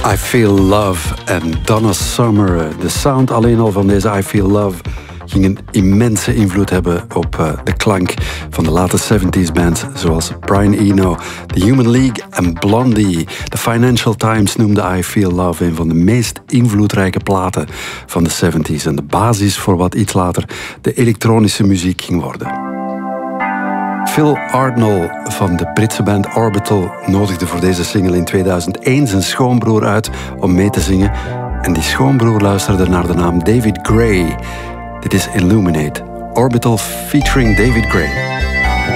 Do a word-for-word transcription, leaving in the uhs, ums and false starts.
I Feel Love en Donna Summer. De sound alleen al van deze I Feel Love ging een immense invloed hebben op uh, de klank van de late zeventig bands zoals Brian Eno, The Human League en Blondie. De Financial Times noemde I Feel Love een van de meest invloedrijke platen van de zeventig en de basis voor wat iets later de elektronische muziek ging worden. Phil Ardnall van de Britse band Orbital nodigde voor deze single in tweeduizend één zijn schoonbroer uit om mee te zingen. En die schoonbroer luisterde naar de naam David Gray. Dit is Illuminate, Orbital featuring David Gray.